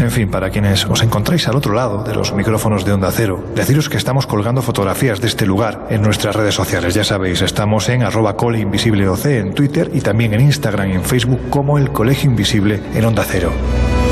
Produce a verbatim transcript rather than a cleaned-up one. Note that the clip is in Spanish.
En fin, para quienes os encontráis al otro lado de los micrófonos de Onda Cero, deciros que estamos colgando fotografías de este lugar en nuestras redes sociales. Ya sabéis, estamos en arroba coleinvisibleoc en Twitter y también en Instagram y en Facebook como el Colegio Invisible en Onda Cero.